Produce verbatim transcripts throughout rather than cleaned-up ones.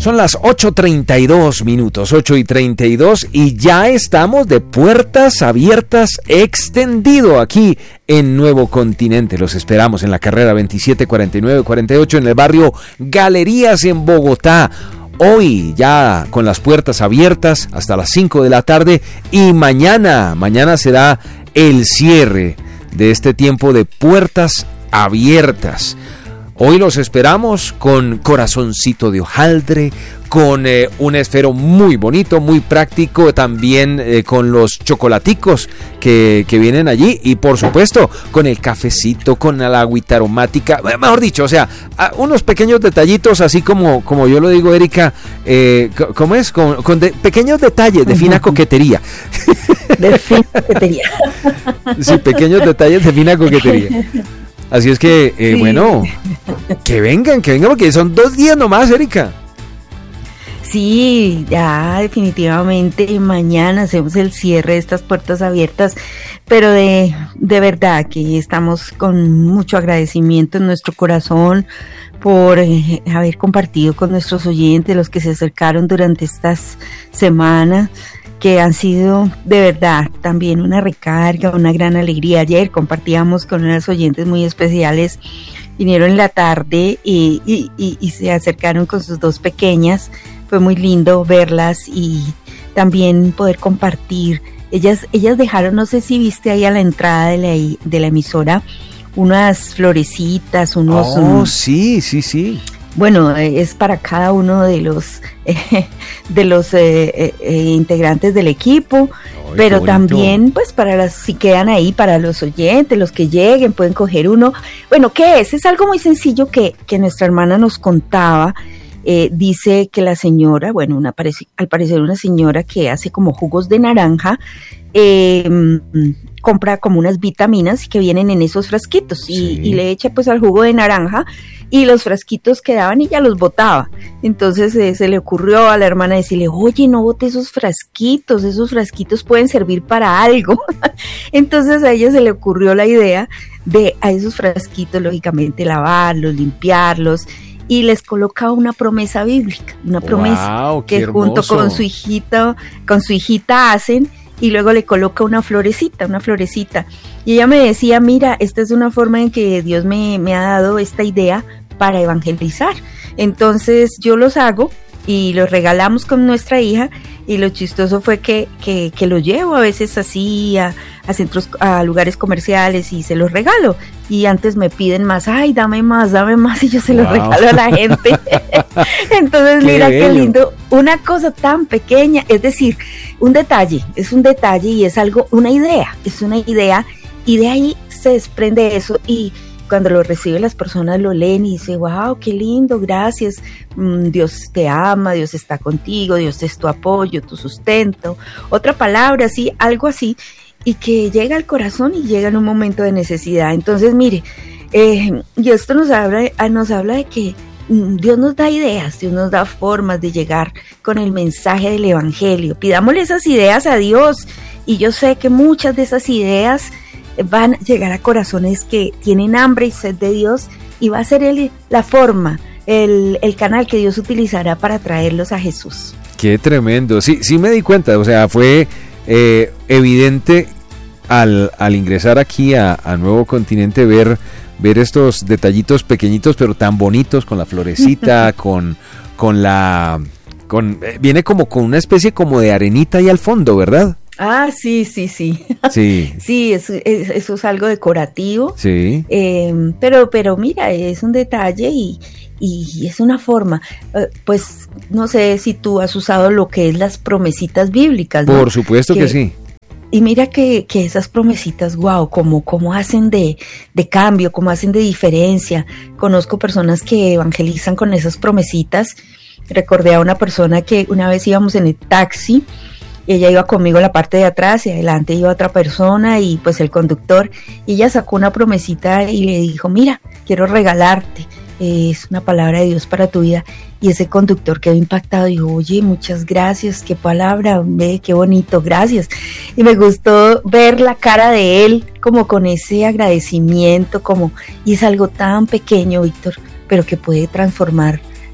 son las ocho treinta y dos minutos, ocho y treinta y dos, y ya estamos de puertas abiertas extendido aquí en Nuevo Continente. Los esperamos en la carrera veintisiete cuarenta y nueve cuarenta y ocho en el barrio Galerías en Bogotá. Hoy ya con las puertas abiertas hasta las cinco de la tarde, y mañana, mañana será el cierre de este tiempo de puertas abiertas. Hoy los esperamos con corazoncito de hojaldre, con eh, un esfero muy bonito, muy práctico, también eh, con los chocolaticos que, que vienen allí, y por supuesto con el cafecito, con la agüita aromática, mejor dicho, o sea, unos pequeños detallitos, así como, como yo lo digo, Erika, eh, ¿cómo es? Con, con de, pequeños detalles de fina coquetería. De fina coquetería. Sí, pequeños detalles de fina coquetería. Así es que, eh, sí. bueno, que vengan, que vengan, porque son dos días nomás, Erika. Sí, ya definitivamente mañana hacemos el cierre de estas puertas abiertas, pero de, de verdad que estamos con mucho agradecimiento en nuestro corazón por eh, haber compartido con nuestros oyentes, los que se acercaron durante estas semanas, que han sido de verdad también una recarga, una gran alegría. Ayer compartíamos con unas oyentes muy especiales, vinieron en la tarde y, y, y, y se acercaron con sus dos pequeñas. Fue muy lindo verlas y también poder compartir. Ellas, ellas dejaron, no sé si viste ahí a la entrada de la, de la emisora, unas florecitas, unos... Oh, um, sí, sí, sí. Bueno, es para cada uno de los eh, de los eh, eh, integrantes del equipo. Ay, pero también pues para las, si quedan ahí, para los oyentes, los que lleguen, pueden coger uno. Bueno, ¿qué es? Es algo muy sencillo que, que nuestra hermana nos contaba. Eh, dice que la señora, bueno, una, al parecer una señora que hace como jugos de naranja, eh, compra como unas vitaminas que vienen en esos frasquitos, sí. y, y le echa pues al jugo de naranja, y los frasquitos quedaban y ya los botaba. Entonces eh, se le ocurrió a la hermana decirle, oye, no bote esos frasquitos, esos frasquitos pueden servir para algo. Entonces a ella se le ocurrió la idea de a esos frasquitos, lógicamente, lavarlos, limpiarlos, y les coloca una promesa bíblica, una promesa wow, que junto con su hijita, con su hijita hacen, y luego le coloca una florecita, una florecita. Y ella me decía, mira, esta es una forma en que Dios me, me ha dado esta idea para evangelizar. Entonces yo los hago y los regalamos con nuestra hija, y lo chistoso fue que, que, que los llevo a veces así a, a centros, a lugares comerciales, y se los regalo. Y antes me piden más, ay, dame más, dame más, y yo se los wow. regalo a la gente. Entonces, qué mira bello. Qué lindo, una cosa tan pequeña, es decir, un detalle, es un detalle y es algo, una idea, es una idea, y de ahí se desprende eso, y cuando lo reciben las personas lo leen y dicen, wow, qué lindo, gracias, Dios te ama, Dios está contigo, Dios es tu apoyo, tu sustento, otra palabra así, algo así, y que llega al corazón y llega en un momento de necesidad. Entonces, mire, eh, y esto nos habla, nos habla de que Dios nos da ideas, Dios nos da formas de llegar con el mensaje del evangelio. Pidámosle esas ideas a Dios, y yo sé que muchas de esas ideas van a llegar a corazones que tienen hambre y sed de Dios, y va a ser el, la forma, el, el canal que Dios utilizará para traerlos a Jesús. Qué tremendo, sí, sí me di cuenta, o sea, fue eh, evidente al, al ingresar aquí a, a Nuevo Continente ver, ver estos detallitos pequeñitos pero tan bonitos, con la florecita, con, con la, con, eh, viene como con una especie como de arenita ahí al fondo, ¿verdad? Ah, sí, sí, sí. Sí, sí es, es, eso es algo decorativo. Sí. Eh, pero, pero mira, es un detalle y, y es una forma. Eh, pues no sé si tú has usado lo que es las promesitas bíblicas, ¿no? Por supuesto que, que sí. Y mira que, que esas promesitas, wow, como, como hacen de, de cambio, como hacen de diferencia. Conozco personas que evangelizan con esas promesitas. Recordé a una persona que una vez íbamos en el taxi. Ella iba conmigo en la parte de atrás y adelante iba otra persona y pues el conductor, y ella sacó una promesita y le dijo, mira, quiero regalarte, eh, es una palabra de Dios para tu vida. Y ese conductor quedó impactado y dijo, oye, muchas gracias, qué palabra, ve, qué bonito, gracias. Y me gustó ver la cara de él como con ese agradecimiento, como, y es algo tan pequeño, Víctor, pero que puede transformar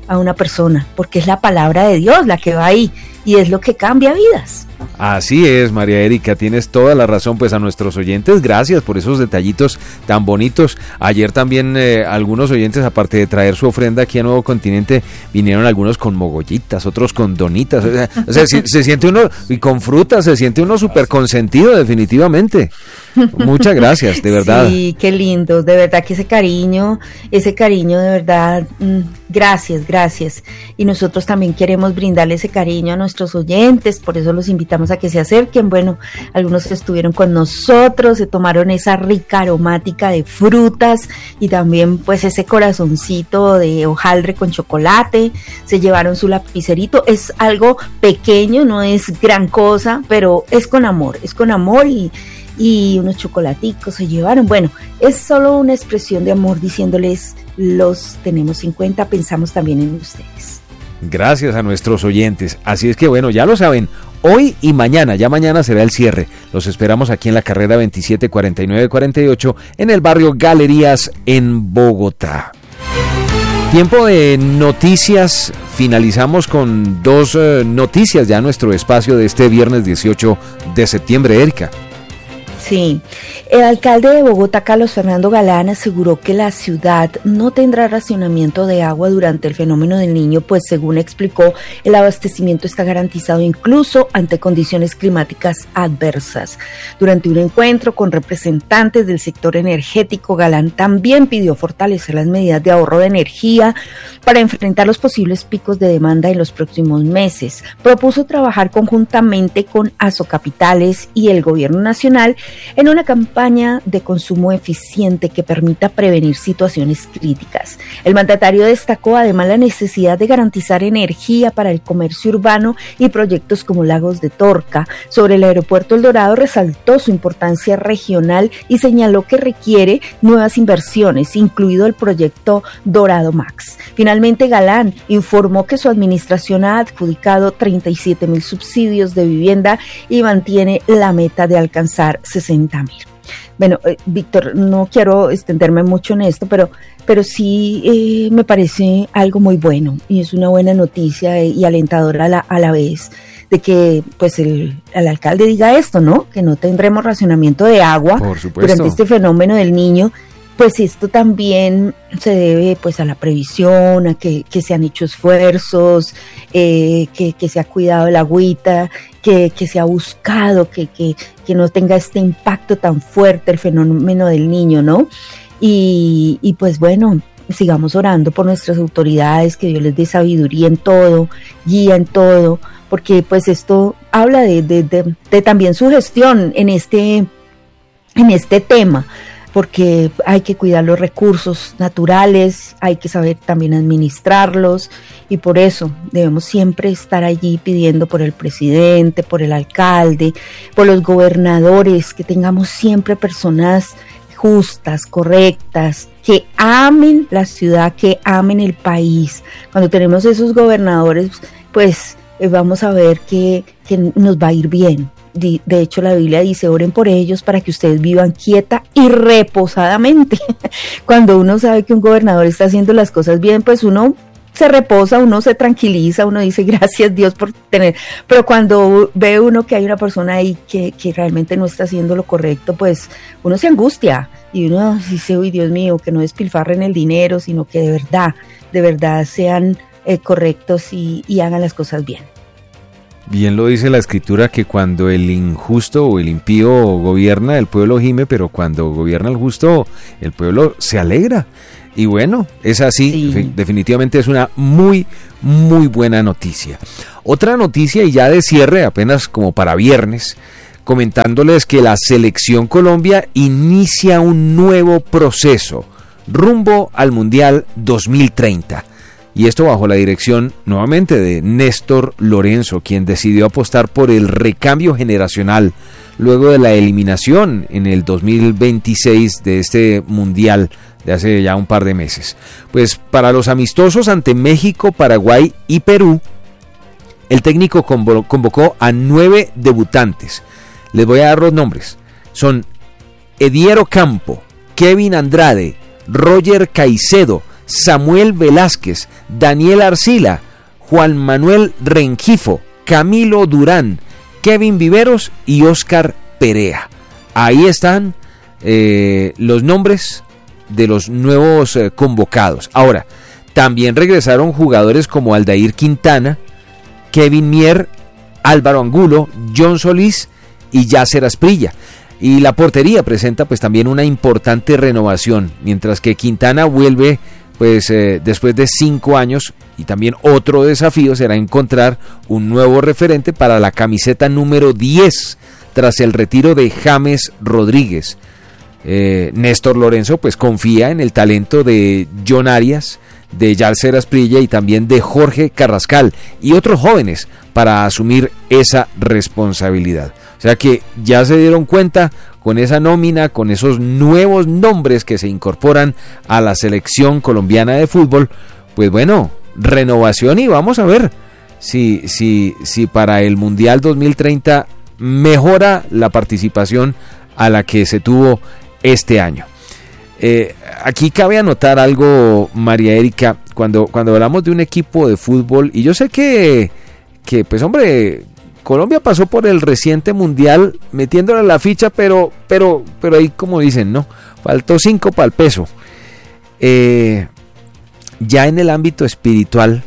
a una persona, porque es la palabra de Dios la que va ahí y es lo que cambia vidas. Así es, María Erika, tienes toda la razón. Pues a nuestros oyentes, gracias por esos detallitos tan bonitos. Ayer también eh, algunos oyentes, aparte de traer su ofrenda aquí a Nuevo Continente, vinieron algunos con mogollitas, otros con donitas. O sea, o sea se, se siente uno, y con frutas, se siente uno súper consentido, definitivamente. Muchas gracias, de verdad. Sí, qué lindo, de verdad que ese cariño, ese cariño de verdad, mmm, gracias, gracias. Y nosotros también queremos brindarle ese cariño a nuestros oyentes, por eso los invitamos a que se acerquen. Bueno, algunos que estuvieron con nosotros, se tomaron esa rica aromática de frutas y también pues ese corazoncito de hojaldre con chocolate, se llevaron su lapicerito, es algo pequeño, no es gran cosa, pero es con amor, es con amor y y unos chocolaticos se llevaron. Bueno, es solo una expresión de amor diciéndoles los tenemos en cuenta, pensamos también en ustedes. Gracias a nuestros oyentes. Así es que bueno, ya lo saben, hoy y mañana, ya mañana será el cierre. Los esperamos aquí en la carrera veintisiete cuarenta y nueve cuarenta y ocho en el barrio Galerías en Bogotá. Tiempo de noticias. Finalizamos con dos eh, noticias ya nuestro espacio de este viernes dieciocho de septiembre, Erika. Sí, el alcalde de Bogotá, Carlos Fernando Galán, aseguró que la ciudad no tendrá racionamiento de agua durante el fenómeno del Niño, pues según explicó, el abastecimiento está garantizado incluso ante condiciones climáticas adversas. Durante un encuentro con representantes del sector energético, Galán también pidió fortalecer las medidas de ahorro de energía para enfrentar los posibles picos de demanda en los próximos meses. Propuso trabajar conjuntamente con Asocapitales y el gobierno nacional en una campaña de consumo eficiente que permita prevenir situaciones críticas. El mandatario destacó además la necesidad de garantizar energía para el comercio urbano y proyectos como Lagos de Torca. Sobre el aeropuerto El Dorado resaltó su importancia regional y señaló que requiere nuevas inversiones, incluido el proyecto Dorado Max. Finalmente, Galán informó que su administración ha adjudicado treinta y siete mil subsidios de vivienda y mantiene la meta de alcanzar sesenta mil. Bueno, eh, Víctor, no quiero extenderme mucho en esto, pero, pero sí eh, me parece algo muy bueno y es una buena noticia y alentadora a la, a la vez de que pues el, el alcalde diga esto, ¿no? Que no tendremos racionamiento de agua durante este fenómeno del Niño. Pues esto también se debe pues a la previsión, a que, que se han hecho esfuerzos, eh, que, que se ha cuidado el agüita, que, que se ha buscado que, que, que no tenga este impacto tan fuerte el fenómeno del Niño, ¿no? Y, y pues bueno, sigamos orando por nuestras autoridades, que Dios les dé sabiduría en todo, guía en todo, porque pues esto habla de, de, de, de también su gestión en este, en este tema, porque hay que cuidar los recursos naturales, hay que saber también administrarlos y por eso debemos siempre estar allí pidiendo por el presidente, por el alcalde, por los gobernadores, que tengamos siempre personas justas, correctas, que amen la ciudad, que amen el país. Cuando tenemos esos gobernadores, pues vamos a ver que, que nos va a ir bien. De hecho, la Biblia dice, oren por ellos para que ustedes vivan quieta y reposadamente. Cuando uno sabe que un gobernador está haciendo las cosas bien, pues uno se reposa, uno se tranquiliza, uno dice gracias Dios por tener, pero cuando ve uno que hay una persona ahí que, que realmente no está haciendo lo correcto, pues uno se angustia y uno dice, uy Dios mío, que no despilfarren el dinero, sino que de verdad, de verdad sean eh, correctos y, y hagan las cosas bien. Bien lo dice la escritura, que cuando el injusto o el impío gobierna, el pueblo gime, pero cuando gobierna el justo, el pueblo se alegra. Y bueno, es así, sí. Definitivamente es una muy, muy buena noticia. Otra noticia, y ya de cierre, apenas como para viernes, comentándoles que la Selección Colombia inicia un nuevo proceso rumbo al Mundial dos mil treinta. Y esto bajo la dirección nuevamente de Néstor Lorenzo, quien decidió apostar por el recambio generacional luego de la eliminación en el dos mil veintiséis de este mundial de hace ya un par de meses. Pues para los amistosos ante México, Paraguay y Perú, el técnico convocó a nueve debutantes. Les voy a dar los nombres. Son Ediero Campo, Kevin Andrade, Roger Caicedo, Samuel Velázquez, Daniel Arcila, Juan Manuel Rengifo, Camilo Durán, Kevin Viveros y Oscar Perea. Ahí están eh, los nombres de los nuevos eh, convocados. Ahora, también regresaron jugadores como Aldair Quintana, Kevin Mier, Álvaro Angulo, John Solís y Yasser Asprilla. Y la portería presenta pues también una importante renovación, mientras que Quintana vuelve pues eh, después de cinco años, y también otro desafío será encontrar un nuevo referente para la camiseta número diez tras el retiro de James Rodríguez. Eh, Néstor Lorenzo pues confía en el talento de John Arias, de Yasser Asprilla y también de Jorge Carrascal y otros jóvenes para asumir esa responsabilidad. O sea que ya se dieron cuenta con esa nómina, con esos nuevos nombres que se incorporan a la selección colombiana de fútbol, pues bueno, renovación, y vamos a ver si, si, si para el Mundial dos mil treinta mejora la participación a la que se tuvo este año. Eh, aquí cabe anotar algo, María Erika, cuando, cuando hablamos de un equipo de fútbol, y yo sé que, que pues hombre, Colombia pasó por el reciente mundial metiéndole la ficha, pero, pero, pero ahí como dicen, ¿no? Faltó cinco para el peso. Eh, ya en el ámbito espiritual,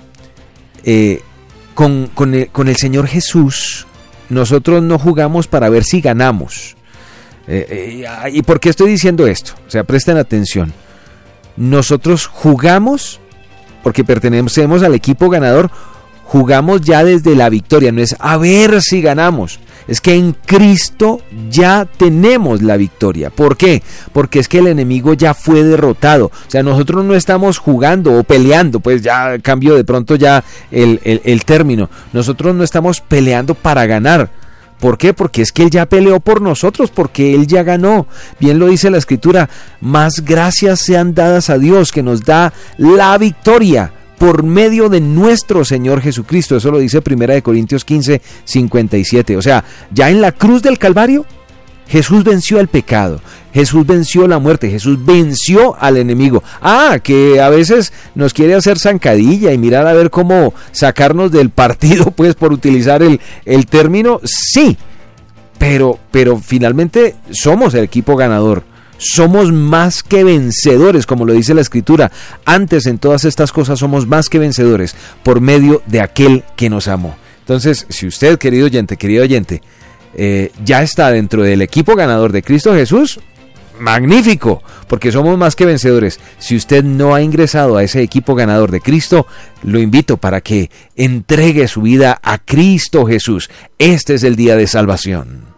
eh, con, con, el, con el Señor Jesús, nosotros no jugamos para ver si ganamos. Eh, eh, ¿Y por qué estoy diciendo esto? O sea, presten atención. Nosotros jugamos porque pertenecemos al equipo ganador. Jugamos ya desde la victoria, no es a ver si ganamos, es que en Cristo ya tenemos la victoria. ¿Por qué? Porque es que el enemigo ya fue derrotado. O sea, nosotros no estamos jugando o peleando, pues ya cambio de pronto ya el, el, el término. Nosotros no estamos peleando para ganar. ¿Por qué? Porque es que Él ya peleó por nosotros, porque Él ya ganó. Bien lo dice la Escritura, más gracias sean dadas a Dios que nos da la victoria por medio de nuestro Señor Jesucristo. Eso lo dice Primera de Corintios quince, cincuenta y siete. O sea, ya en la cruz del Calvario, Jesús venció al pecado, Jesús venció la muerte, Jesús venció al enemigo. Ah, que a veces nos quiere hacer zancadilla y mirar a ver cómo sacarnos del partido, pues por utilizar el, el término, sí, pero, pero finalmente somos el equipo ganador. Somos más que vencedores, como lo dice la Escritura. Antes en todas estas cosas somos más que vencedores por medio de aquel que nos amó. Entonces, si usted, querido oyente, querido oyente, eh, ya está dentro del equipo ganador de Cristo Jesús, magnífico, porque somos más que vencedores. Si usted no ha ingresado a ese equipo ganador de Cristo, lo invito para que entregue su vida a Cristo Jesús. Este es el día de salvación.